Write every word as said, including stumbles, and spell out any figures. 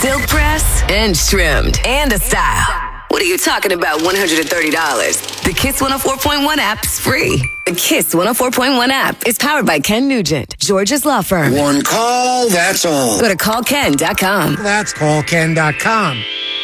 silk press, and trimmed, and a style. What are you talking about one hundred thirty dollars? The Kiss one oh four point one app is free. The Kiss one oh four point one app is powered by Ken Nugent, George's law firm. One call, that's all. Go to call ken dot com. That's call ken dot com.